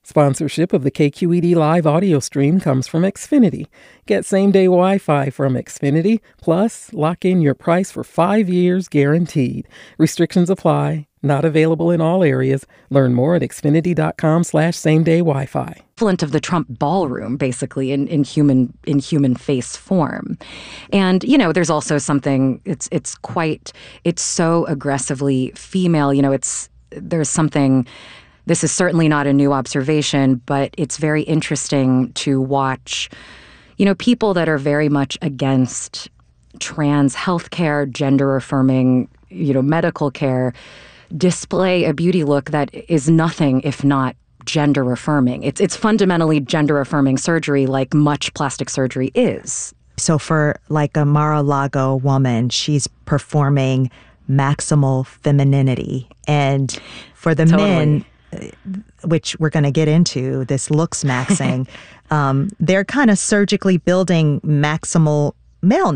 Sponsorship of the KQED Live audio stream comes from Xfinity. Get same-day Wi-Fi from Xfinity, plus lock in your price for 5 years guaranteed. Restrictions apply. Not available in all areas. Learn more at xfinity.com/same-day Wi-Fi. Equivalent of the Trump ballroom, basically, in human face form. And, there's also something, it's so aggressively female, there's something. This is certainly not a new observation, but it's very interesting to watch, people that are very much against trans healthcare, gender-affirming, medical care, display a beauty look that is nothing if not gender-affirming. It's fundamentally gender-affirming surgery, like much plastic surgery is. So for like a Mar-a-Lago woman, she's performing maximal femininity. And for the men, which we're going to get into, this looks maxing, they're kind of surgically building maximal maleness.